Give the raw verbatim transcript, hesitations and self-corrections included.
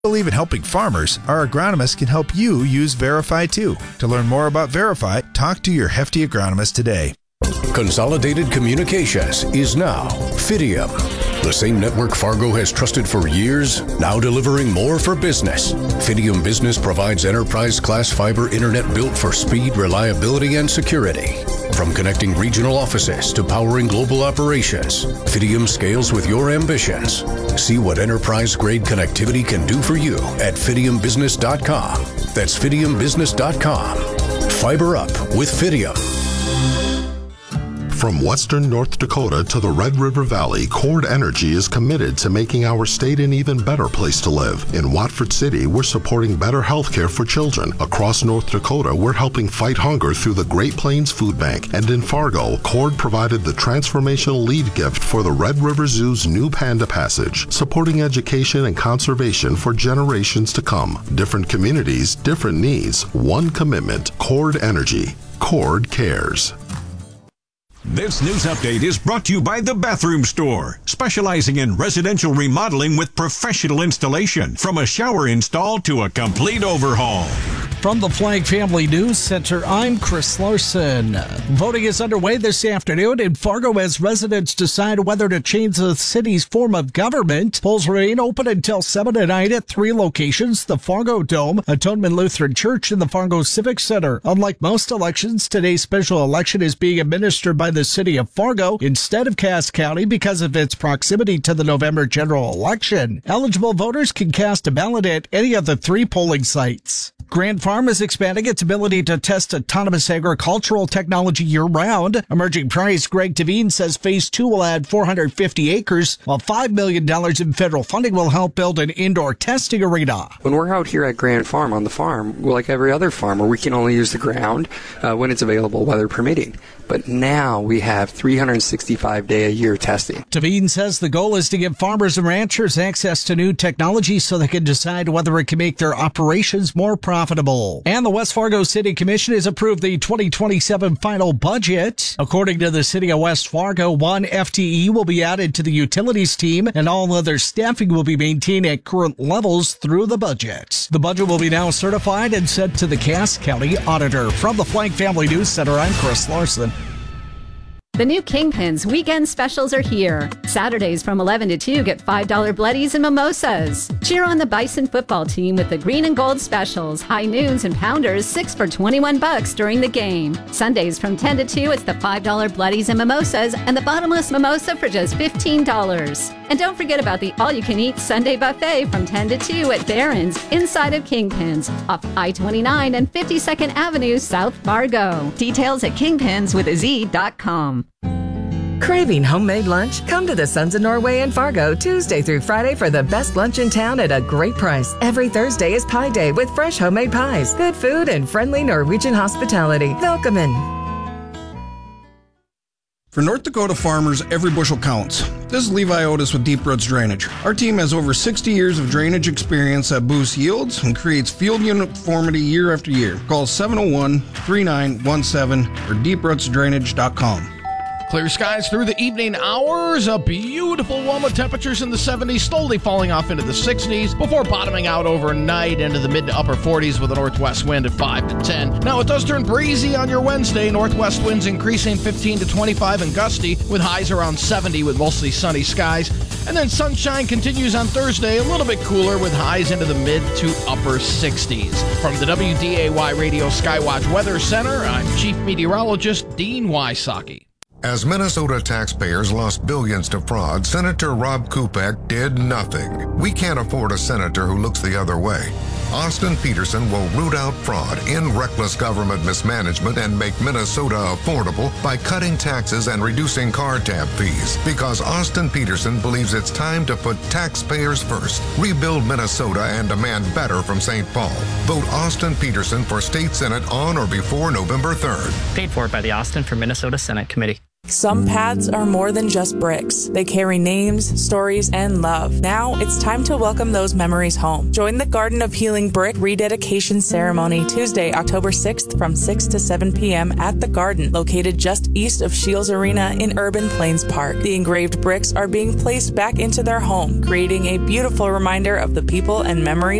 Believe in helping farmers, our agronomists can help you use Verify too. To learn more about Verify, talk to your Hefty agronomist today. Consolidated Communications is now Fidium. The same network Fargo has trusted for years, now delivering more for business. Fidium Business provides enterprise-class fiber internet built for speed, reliability, and security. From connecting regional offices to powering global operations, Fidium scales with your ambitions. See what enterprise-grade connectivity can do for you at fidium business dot com. That's fidium business dot com. Fiber up with Fidium. From western North Dakota to the Red River Valley, Cord Energy is committed to making our state an even better place to live. In Watford City, we're supporting better health care for children. Across North Dakota, we're helping fight hunger through the Great Plains Food Bank. And in Fargo, Cord provided the transformational lead gift for the Red River Zoo's new Panda Passage, supporting education and conservation for generations to come. Different communities, different needs, one commitment. Cord Energy. Cord cares. This news update is brought to you by The Bathroom Store, specializing in residential remodeling with professional installation, from a shower install to a complete overhaul. From the Flag Family News Center, I'm Chris Larson. Voting is underway this afternoon in Fargo as residents decide whether to change the city's form of government. Polls remain open until seven tonight at three locations: the Fargo Dome, Atonement Lutheran Church, and the Fargo Civic Center. Unlike most elections, today's special election is being administered by the city of Fargo instead of Cass County because of its proximity to the November general election. Eligible voters can cast a ballot at any of the three polling sites. Grand Farm is expanding its ability to test autonomous agricultural technology year-round. Emerging Price Greg Devine says Phase two will add four hundred fifty acres, while five million dollars in federal funding will help build an indoor testing arena. When we're out here at Grand Farm on the farm, like every other farmer, we can only use the ground uh, when it's available, weather permitting. But now we have three hundred sixty-five day a year testing. Devine says the goal is to give farmers and ranchers access to new technology so they can decide whether it can make their operations more profitable. And the West Fargo City Commission has approved the twenty twenty-seven final budget. According to the city of West Fargo, one F T E will be added to the utilities team, and all other staffing will be maintained at current levels through the budget. The budget will be now certified and sent to the Cass County Auditor. From the Flank Family News Center, I'm Chris Larson. The new Kingpins weekend specials are here. Saturdays from eleven to two, get five dollar bloodies and mimosas. Cheer on the Bison football team with the green and gold specials. High noons and pounders, six for twenty-one bucks during the game. Sundays from ten to two, it's the five dollar bloodies and mimosas and the bottomless mimosa for just fifteen dollars. And don't forget about the all-you-can-eat Sunday buffet from ten to two at Barron's inside of Kingpins off I twenty-nine and fifty-second Avenue, South Fargo. Details at kingpins with a z dot com. Craving homemade lunch? Come to the Sons of Norway in Fargo Tuesday through Friday for the best lunch in town at a great price. Every Thursday is Pie Day with fresh homemade pies, good food, and friendly Norwegian hospitality. Welcome in. For North Dakota farmers, every bushel counts. This is Levi Otis with Deep Roots Drainage. Our team has over sixty years of drainage experience that boosts yields and creates field uniformity year after year. Call seven oh one, three nine one seven or deep roots drainage dot com. Clear skies through the evening hours. A beautiful one with temperatures in the seventies, slowly falling off into the sixties before bottoming out overnight into the mid to upper forties with a northwest wind at five to ten. Now it does turn breezy on your Wednesday. Northwest winds increasing fifteen to twenty-five and gusty with highs around seventy with mostly sunny skies. And then sunshine continues on Thursday, a little bit cooler with highs into the mid to upper sixties. From the W D A Y Radio Skywatch Weather Center, I'm Chief Meteorologist Dean Wysocki. As Minnesota taxpayers lost billions to fraud, Senator Rob Kupek did nothing. We can't afford a senator who looks the other way. Austin Peterson will root out fraud, end reckless government mismanagement, and make Minnesota affordable by cutting taxes and reducing car tab fees. Because Austin Peterson believes it's time to put taxpayers first, rebuild Minnesota, and demand better from Saint Paul. Vote Austin Peterson for State Senate on or before November third. Paid for by the Austin for Minnesota Senate Committee. Some paths are more than just bricks. They carry names, stories, and love. Now it's time to welcome those memories home. Join the Garden of Healing Brick rededication ceremony Tuesday, October sixth from six to seven p.m. at the Garden, located just east of Shields Arena in Urban Plains Park. The engraved bricks are being placed back into their home, creating a beautiful reminder of the people and memories